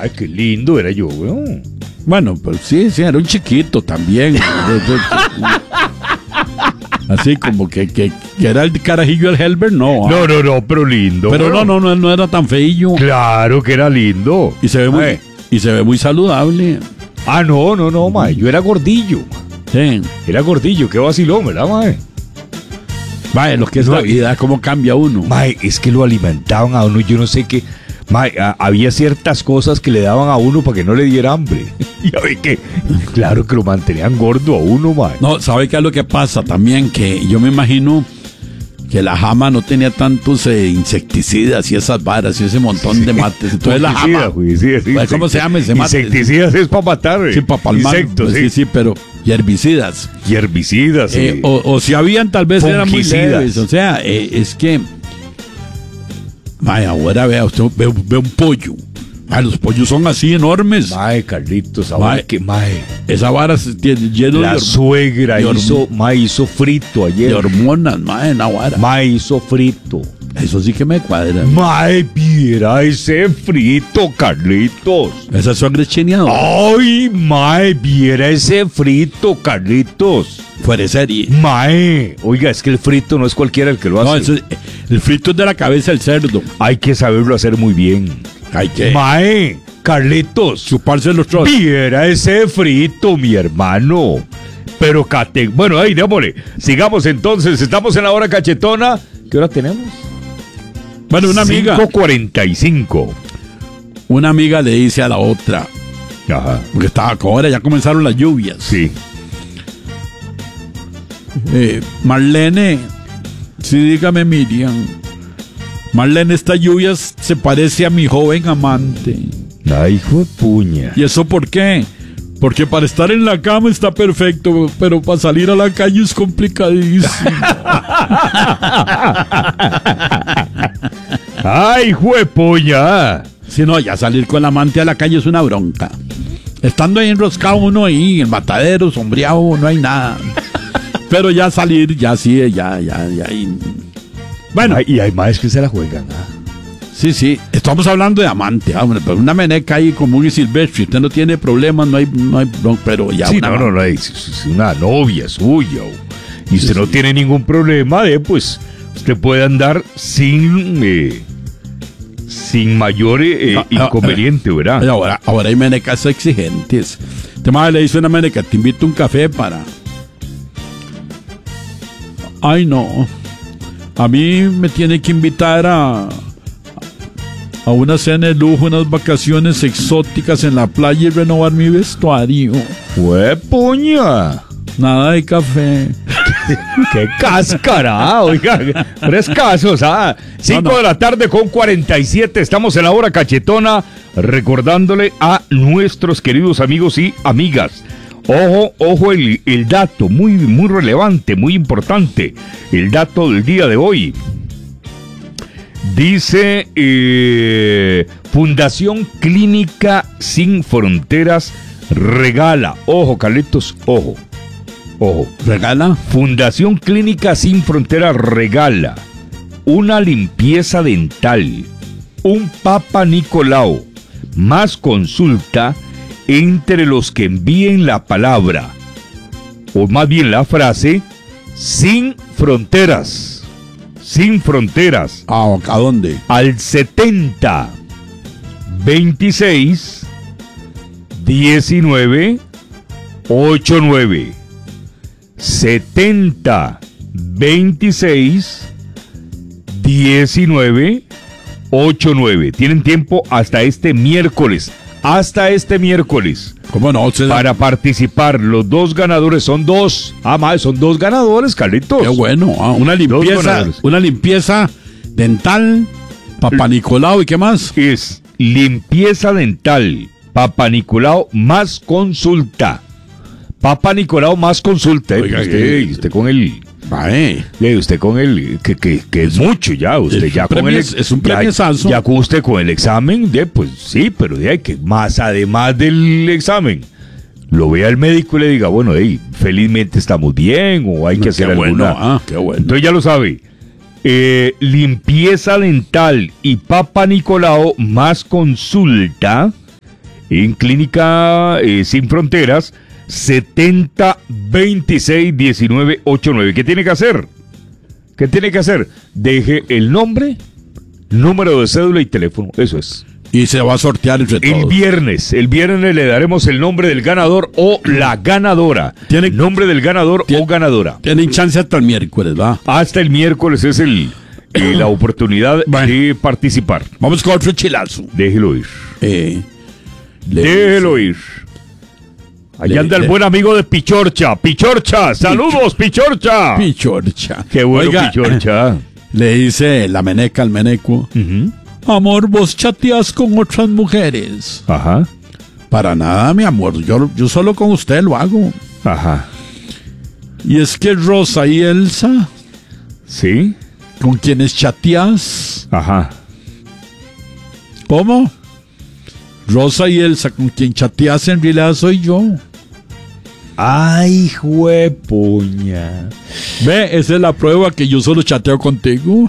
Ay, qué lindo era yo, weón. Bueno, pero sí, era un chiquito también. Así como que era el carajillo del Helber, no. No, pero lindo. Pero weón. no era tan feillo. Claro que era lindo. Y se ve muy saludable. Ah, no, mae. Yo era gordillo. Sí. Era gordillo, qué vacilón, ¿verdad, mae? Vaya, lo que es la vida, cómo cambia uno. Mae, es que lo alimentaban a uno, yo no sé qué. Mae, había ciertas cosas que le daban a uno para que no le diera hambre. Y a ver que, claro que lo mantenían gordo a uno, mae. No, ¿sabe qué es lo que pasa también? Que yo me imagino que la jama no tenía tantos insecticidas y esas varas y ese montón de mates. Entonces la jama, ¿cómo se llama ese mate? Insecticidas es para matar, sí, para palmar. Insectos, sí, pero y herbicidas. Y herbicidas, sí. O si habían, tal vez eran muy leves. O sea, es que vaya, ahora vea, usted ve un pollo. Ay, los pollos son así enormes. Mae, Carlitos, ahora que mae. Esa vara lleno la suegra hizo frito ayer. De hormonas, mae, la vara. Mae hizo frito. Eso sí que me cuadra. Mae, viera ese frito, Carlitos. Esa sangre chineada. Ay, mae, viera ese frito, Carlitos. Fuera de serie. Mae, oiga, es que el frito no es cualquiera el que lo hace. No, el frito es de la cabeza del cerdo. Hay que saberlo hacer muy bien. Hay que. Mae, Carlitos. Chuparse los trozos. Viera ese frito, mi hermano. Pero bueno, ahí, démosle. Sigamos entonces, estamos en la hora cachetona. ¿Qué hora tenemos? Bueno, una amiga. 5:45. Una amiga le dice a la otra. Ajá. Porque ahora ya comenzaron las lluvias. Sí. Marlene. Sí, dígame, Miriam. Marlene, esta lluvia se parece a mi joven amante. Ay, hijo de puña. ¿Y eso por qué? Porque para estar en la cama está perfecto, pero para salir a la calle es complicadísimo. Ay, hijo de puña. Si no, ya salir con la amante a la calle es una bronca. Estando ahí enroscado uno ahí, en el matadero, sombreado, no hay nada. Pero ya salir, ya sí, ya. Bueno, y hay más que se la juegan. Sí, estamos hablando de amante, hombre, pero una meneca ahí común y silvestre, usted no tiene problemas, no hay pero ya sí, no, es una novia suya, y usted no tiene ningún problema pues usted puede andar sin mayor inconveniente, ¿verdad? Ahora hay menecas exigentes. Este madre le dice a una meneca, te invito a un café para... Ay, no. A mí me tiene que invitar a una cena de lujo, unas vacaciones exóticas en la playa y renovar mi vestuario. ¡Fue puña! Nada de café. ¡Qué cáscara! Oiga, tres casos, 5 de la tarde con 47. Estamos en la hora cachetona, recordándole a nuestros queridos amigos y amigas. Ojo el dato, muy, muy relevante, muy importante. El dato del día de hoy. Dice Fundación Clínica Sin Fronteras regala. Ojo, Carlitos, ojo. ¿Regala? Fundación Clínica Sin Fronteras regala una limpieza dental, un Papa Nicolau, más consulta entre los que envíen la palabra, o más bien la frase, sin fronteras. Sin fronteras. ¿A dónde? Al 70 26 19 89. 70 26 19 89. Tienen tiempo hasta este miércoles. ¿Cómo no? Para participar. Los dos ganadores son dos. Son dos ganadores, Carlitos. Qué bueno. Una limpieza dental, Papa Nicolau, ¿y qué más? Es limpieza dental, Papa Nicolau más consulta. Papa Nicolau más consulta. Oiga, usted con el... usted con el que es mucho ya, usted ya con el es un premiazazo. Ya con usted con el examen, pues sí, pero hay que más además del examen, lo vea el médico y le diga, bueno, felizmente estamos bien o hay que hacer alguna. Qué bueno. Entonces ya lo sabe. Limpieza dental y Papa Nicolau más consulta en Clínica Sin Fronteras, 70261989. ¿Qué tiene que hacer? ¿Qué tiene que hacer? Deje el nombre, número de cédula y teléfono. Eso es. Y se va a sortear entre todos. El viernes le daremos el nombre del ganador o la ganadora. Nombre del ganador o ganadora. Tienen chance hasta el miércoles, ¿va? Hasta el miércoles es la oportunidad de participar. Vamos con otro chilazo. Déjelo ir. Déjelo ir. Allá anda el buen amigo de Pichorcha. Pichorcha, saludos, Pichorcha. Pichorcha. Qué bueno, oiga, Pichorcha. Le dice la meneca al meneco. Amor, vos chateas con otras mujeres. Ajá. Para nada, mi amor. Yo solo con usted lo hago. Ajá. Y es que Rosa y Elsa. Sí. ¿Con quienes chateas? Ajá. ¿Cómo? Rosa y Elsa, con quien chateas en realidad soy yo. Ay, juepuña. Ve, esa es la prueba que yo solo chateo contigo.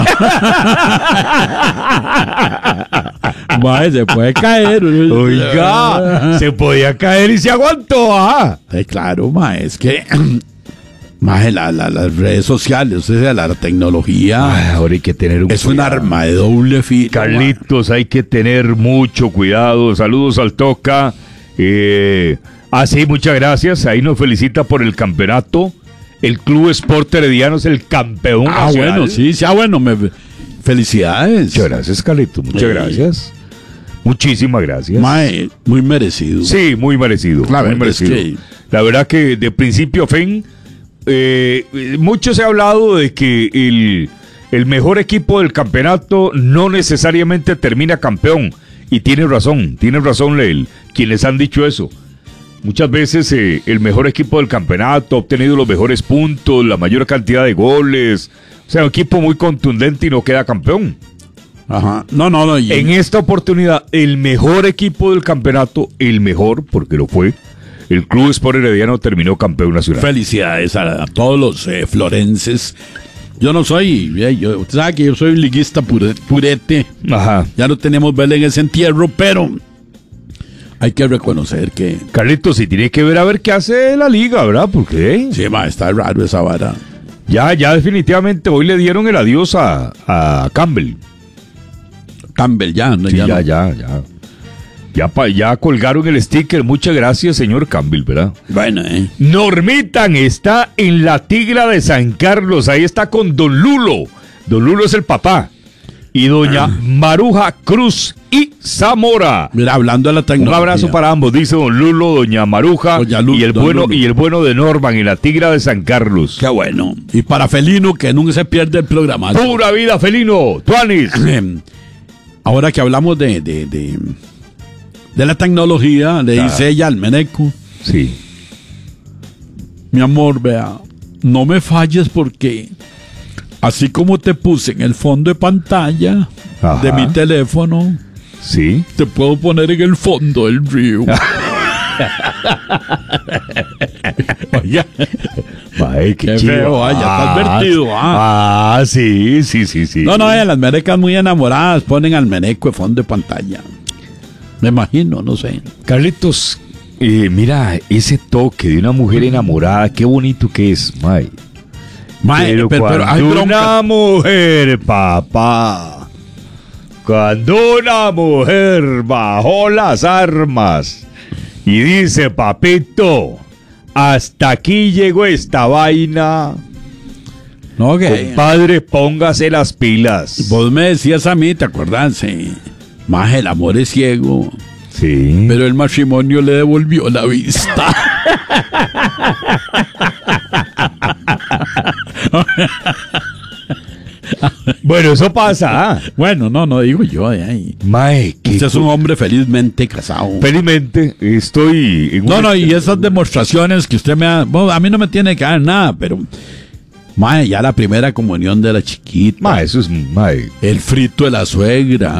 Mae, se puede caer. Oiga, se podía caer y se aguantó, ajá. Claro, mae, es que mae, las redes sociales, o sea, la tecnología. Ay, ahora hay que tener un cuidado. Un arma de doble filo. Carlitos, hay que tener mucho cuidado. Saludos al Toca. Sí, muchas gracias. Ahí nos felicita por el campeonato. El Club Sport Herediano es el campeón nacional. Bueno, sí. Bueno, felicidades. Muchas gracias, Carlitos. Muchas gracias. Muchísimas gracias. Mae, muy merecido. Sí, muy merecido. Muy merecido. La verdad que de principio a fin, mucho se ha hablado de que el mejor equipo del campeonato no necesariamente termina campeón. Y tiene razón quienes han dicho eso. Muchas veces el mejor equipo del campeonato ha obtenido los mejores puntos, la mayor cantidad de goles. O sea, un equipo muy contundente y no queda campeón. Ajá. No. En esta oportunidad, el mejor equipo del campeonato, el mejor, porque lo fue, el Club Sport Herediano terminó campeón nacional. Felicidades a todos los florenses. Yo no soy, usted sabe que yo soy liguista purete. Ajá. Ya no tenemos vela en ese entierro, pero hay que reconocer que... Carlitos, si tiene que ver a ver qué hace la liga, ¿verdad? Porque sí, está raro esa vara. Ya definitivamente hoy le dieron el adiós a Campbell. Campbell ya, ¿no? Sí, ya colgaron el sticker. Muchas gracias, señor Campbell, ¿verdad? Bueno, Normitan está en la Tigra de San Carlos. Ahí está con Don Lulo. Don Lulo es el papá. Y doña Maruja Cruz y Zamora. Mira, hablando de la tecnología. Un abrazo para ambos, dice Don Lulo, doña Maruja y el bueno de Norman en la Tigra de San Carlos. Qué bueno. Y para Felino, que nunca se pierde el programa. Pura vida, Felino. Tuanis. Ahora que hablamos de la tecnología, le dice ella al meneco. Sí. Mi amor, vea, no me falles porque así como te puse en el fondo de pantalla de mi teléfono, sí, te puedo poner en el fondo del río. Oye, ay, qué feo, ya está advertido. Sí. No, las merecas muy enamoradas ponen al meneco de fondo de pantalla. Me imagino, no sé. Carlitos, mira, ese toque de una mujer enamorada, qué bonito que es, Mae. Pero hay una mujer, papá, cuando una mujer bajó las armas y dice, papito, hasta aquí llegó esta vaina. No, compadre, póngase las pilas. Vos me decías a mí, ¿te acordás? Sí. Más el amor es ciego. Sí. Pero el matrimonio le devolvió la vista. Bueno, eso pasa. Bueno, no digo yo. Mae, usted es un hombre felizmente casado. Felizmente estoy en y esas demostraciones que usted me ha... Bueno, a mí no me tiene que dar nada, pero... Mae, ya la primera comunión de la chiquita. Mae, eso es... Mae. El frito de la suegra.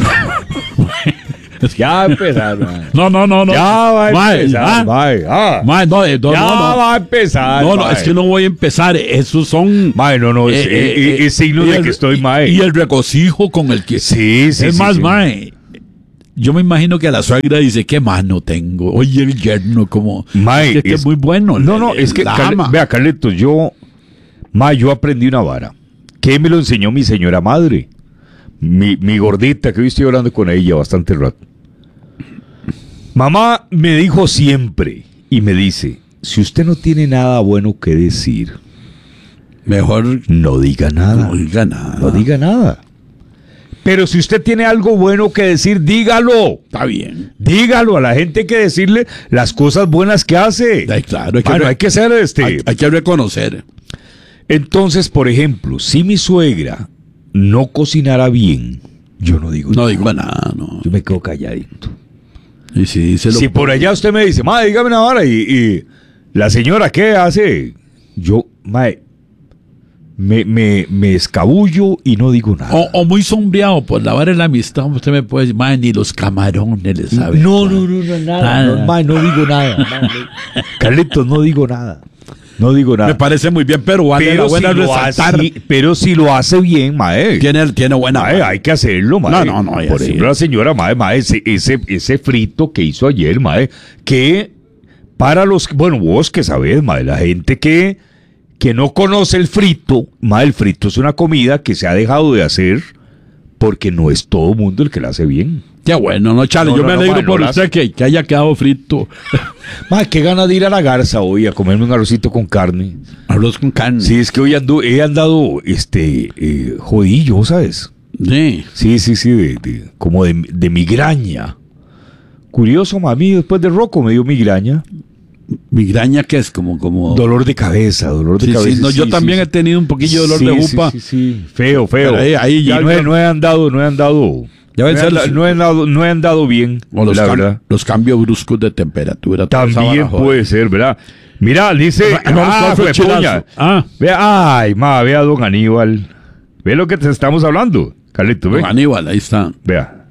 Ya empezaron. No. Ya va a empezar. Ya va a empezar. No, es que no voy a empezar. Esos son. Mae, es signo de que estoy mae. Y el regocijo con el que. Sí. Es más, mae. yo me imagino que la suegra dice, qué mano tengo. Oye, el yerno, como... Mae, es muy bueno. No, es que, vea, Carlitos, yo aprendí una vara. ¿Qué me lo enseñó mi señora madre? Mi gordita, que hoy estoy hablando con ella bastante rato. Mamá me dijo siempre, y me dice, si usted no tiene nada bueno que decir, mejor no diga nada. No diga nada. No diga nada. Pero si usted tiene algo bueno que decir, dígalo. Está bien. Dígalo, a la gente hay que decirle las cosas buenas que hace. Ay, claro, hay que ser hay que reconocer. Entonces, por ejemplo, si mi suegra no cocinara bien, yo no digo nada. No digo nada, no. Yo me quedo calladito. Y si por allá usted me dice, mae, dígame una vara, y la señora, ¿qué hace? Yo, mae, me escabullo y no digo nada. O muy sombreado por la vara de la amistad, usted me puede decir, mae, ni los camarones le saben. No, nada. No, mae, no digo nada. Carlitos, no digo nada. No digo nada. Me parece muy bien, pero vale la buena resaltar. Pero si lo hace bien, mae. Tiene buena. Mae, hay que hacerlo, mae. No. Por ejemplo, la señora, mae, ese frito que hizo ayer, mae, que para los, bueno, vos que sabés, mae, la gente que no conoce el frito, mae, el frito es una comida que se ha dejado de hacer porque no es todo mundo el que la hace bien. Qué bueno, no, chale, yo me alegro por usted que haya quedado frito. Mae, qué ganas de ir a la Garza hoy a comerme un arrocito con carne. Arroz con carne. Sí, es que hoy he andado, jodillo, ¿sabes? Sí. Sí, como de migraña. Curioso, mami, después de Rocco me dio migraña. ¿Migraña qué es? Como... Dolor de cabeza. Sí, no, yo también he tenido un poquillo de dolor de jupa. Sí. Feo. Pero ahí ya, y no he andado... Ya no he andado bien, la verdad. Los cambios bruscos de temperatura. También puede ser, ¿verdad? Mira, dice... Vea, don Aníbal. Ve lo que te estamos hablando, Carlito, ve. Don Aníbal, ahí está. Vea.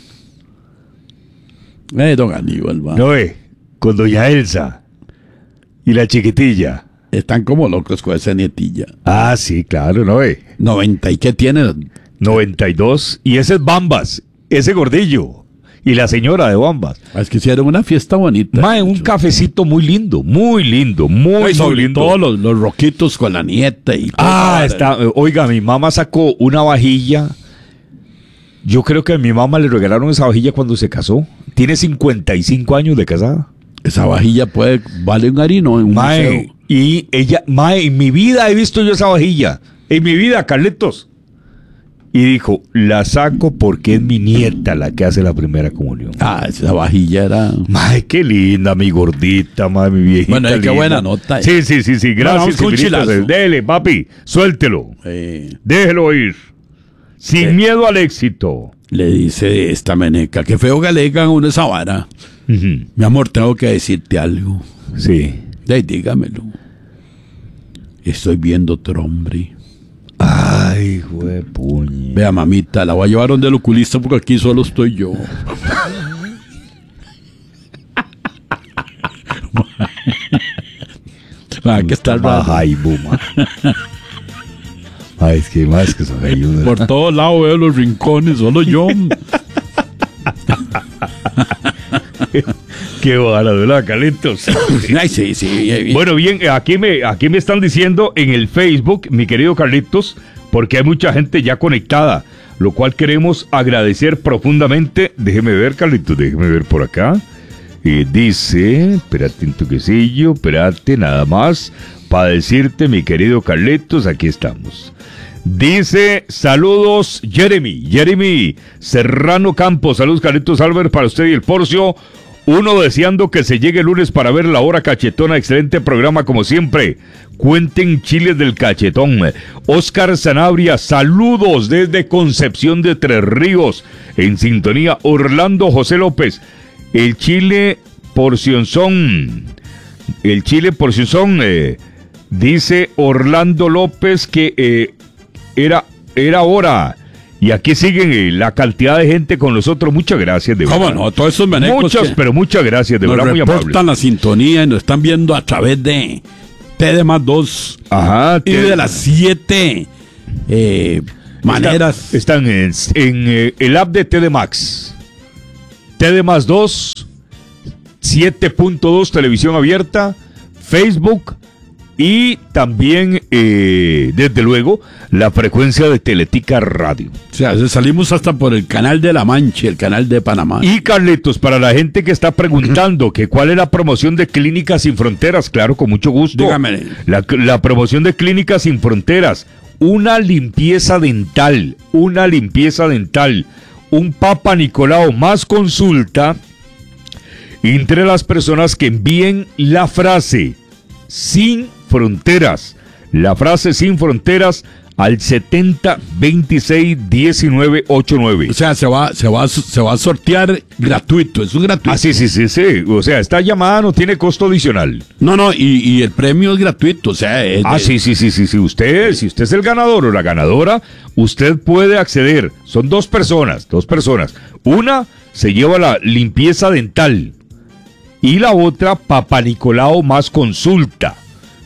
Don Aníbal, va. No ve, con doña Elsa y la chiquitilla. Están como locos con esa nietilla. Ah, sí, claro, no ve. 90, ¿y qué tiene? 92, y ese es Bambas, ese gordillo, y la señora de Bambas. Es que hicieron una fiesta bonita. Mae, un cafecito muy lindo, muy lindo. Todos los roquitos con la nieta y todo. Oiga, mi mamá sacó una vajilla. Yo creo que a mi mamá le regalaron esa vajilla cuando se casó. Tiene 55 años de casada. Esa vajilla vale un harino en un museo. Y ella, en mi vida he visto yo esa vajilla. En mi vida, Carlitos. Y dijo, la saco porque es mi nieta la que hace la primera comunión. Esa vajilla era... Mae, qué linda, mi gordita, mi viejita. Bueno, qué buena nota. Sí, gracias. Dele, papi, suéltelo. Déjelo ir. Sin miedo al éxito. Le dice esta meneca, qué feo que le digan uno esa vara. Mi amor, tengo que decirte algo. Sí. Dígamelo. Estoy viendo otro hombre. Ay, puñe. Vea, mamita, la voy a llevar donde el oculista porque aquí solo estoy yo. Que está Ay, buma. Ay, es que más que son ayuda. Por todos lados veo los rincones, solo yo. Qué vara, ¿verdad, Carlitos? Ay, sí. Bueno, bien, aquí me están diciendo en el Facebook, mi querido Carlitos, porque hay mucha gente ya conectada, lo cual queremos agradecer profundamente. Déjeme ver, Carlitos, déjeme ver por acá. Dice, espérate un toquecillo, espérate, nada más, para decirte, mi querido Carlitos, aquí estamos. Dice, saludos, Jeremy Serrano Campos, saludos, Carlitos Albert, para usted y el Porcio. Uno deseando que se llegue el lunes para ver La Hora Cachetona. Excelente programa como siempre. Cuenten chiles del cachetón. Oscar Sanabria, saludos desde Concepción de Tres Ríos. En sintonía, Orlando José López. El chile porcionzón. Dice Orlando López que era hora. Y aquí siguen la cantidad de gente con nosotros. Muchas gracias, de verdad. ¿Cómo no? Todos esos menecos pero muchas gracias, de verdad, muy amables. Nos reportan la sintonía y nos están viendo a través de TD+2. Ajá. Y de las 7 maneras. Están en el app de TD Max. TD+2, 7.2 Televisión Abierta, Facebook y también, desde luego, la frecuencia de Teletica Radio. O sea, salimos hasta por el canal de La Mancha, el canal de Panamá. Y Carlitos, para la gente que está preguntando que cuál es la promoción de Clínicas Sin Fronteras, claro, con mucho gusto. Dígame. La promoción de Clínicas Sin Fronteras, una limpieza dental, un Papa Nicolau más consulta entre las personas que envíen la frase Sin Fronteras, al 70261989. O sea, se va a sortear gratuito, eso es gratuito. Ah, sí. O sea, esta llamada no tiene costo adicional. No, y el premio es gratuito, o sea... Sí. Si usted es el ganador o la ganadora, usted puede acceder. Son dos personas. Una se lleva la limpieza dental y la otra, Papa Nicolau más consulta.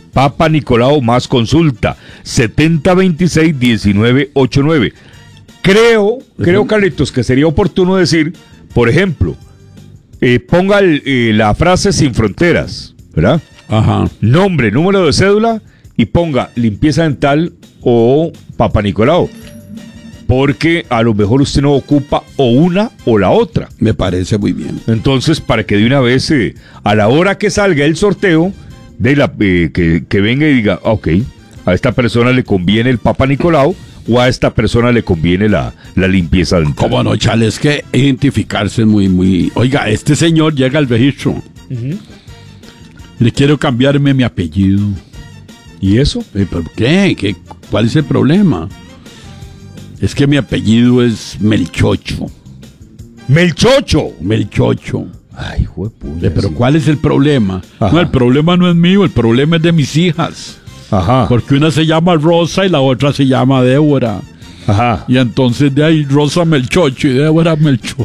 70261989. Creo, Carlitos, que sería oportuno decir, por ejemplo, ponga la frase Sin Fronteras, ¿verdad? Ajá. Nombre, número de cédula y ponga limpieza dental o Papa Nicolau. Porque a lo mejor usted no ocupa o una o la otra. Me parece muy bien. Entonces, para que de una vez, a la hora que salga el sorteo, que venga y diga, ok, a esta persona le conviene el Papa Nicolau o a esta persona le conviene la limpieza dental. ¿Cómo no, Chale? Es que identificarse es muy... Oiga, este señor llega al registro. Uh-huh. Le quiero cambiarme mi apellido. ¿Y eso? ¿Por qué? ¿Cuál es el problema? Es que mi apellido es Melchocho. ¿Melchocho? Melchocho. Ay, juepuya. Pero ¿cuál es el problema? Ajá. No, el problema no es mío, el problema es de mis hijas. Ajá. Porque una se llama Rosa y la otra se llama Débora. Ajá. Y entonces de ahí Rosa Melchocho y Débora Melchocho.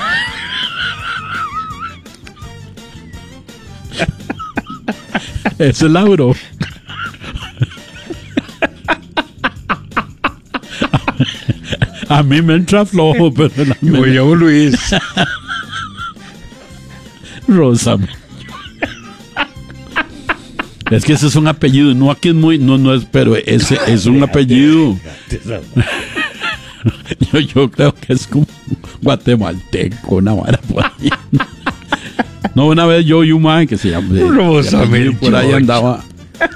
Ese es Lauro. A mí me entra flojo, pero me llamo Luis. Rosa. Es que ese es un apellido, no aquí es muy, no es, pero ese es un apellido. Yo creo que es como guatemalteco, una vara por ahí. No, una vez yo y un man que se llama Rosa, por ahí andaba.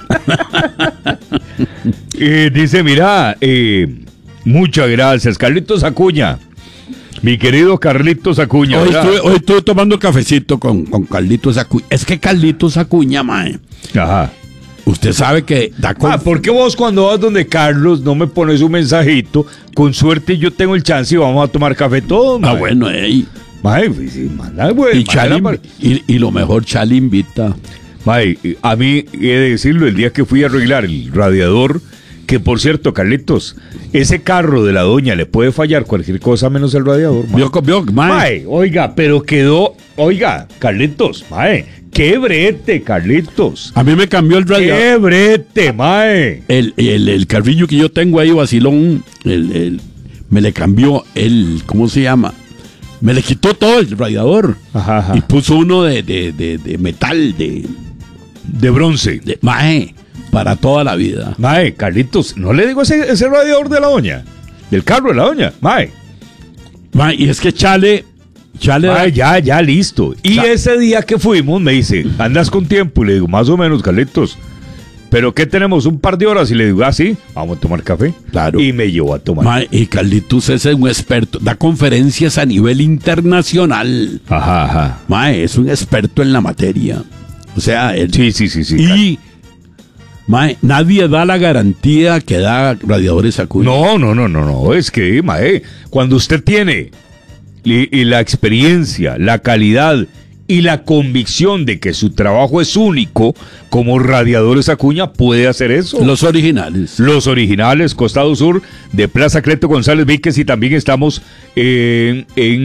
Dice, mira, muchas gracias, Carlitos Acuña. Mi querido Carlitos Acuña. Hoy estuve tomando cafecito con Carlitos Acuña. Es que Carlitos Acuña, mae. Ajá. Usted sabe que da ¿por qué vos cuando vas donde Carlos no me pones un mensajito? Con suerte yo tengo el chance y vamos a tomar café todos, mae. Bueno, mae, pues, sí, manda, güey. Y lo mejor, Chale invita. Mae, a mí, he de decirlo, el día que fui a arreglar el radiador, que por cierto, Carlitos, ese carro de la doña le puede fallar cualquier cosa menos el radiador. Vio, mae, oiga, pero quedó, Carlitos, mae, qué brete, Carlitos. A mí me cambió el radiador. Qué brete, mae. El carrillo que yo tengo ahí, vacilón, me le cambió ¿cómo se llama? Me le quitó todo el radiador. Ajá. Y puso uno de metal, de bronce. Mae, para toda la vida. Mae, Carlitos, no le digo ese radiador de la doña, del carro de la doña, mae. Mae, y es que Chale, mae, ya listo. Y ese día que fuimos me dice, ¿andas con tiempo? Y le digo, más o menos, Carlitos. ¿Pero qué tenemos? ¿Un par de horas? Y le digo, sí, vamos a tomar café. Claro. Y me llevó a tomar. Mae, y Carlitos es un experto, da conferencias a nivel internacional. Ajá. Mae, es un experto en la materia. O sea, sí. Y mae, nadie da la garantía que da Radiadores Acuña. No. Es que, mae, cuando usted tiene la experiencia, la calidad y la convicción de que su trabajo es único, como Radiadores Acuña puede hacer eso. Los originales, Costado Sur de Plaza Cleto González Víquez, y también estamos en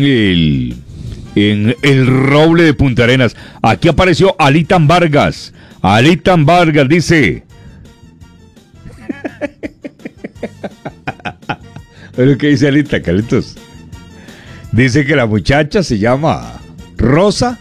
el Roble de Punta Arenas. Aquí apareció Alitan Vargas. Alitan Vargas dice... ¿Pero qué dice Alita, Carlitos? Dice que la muchacha se llama Rosa,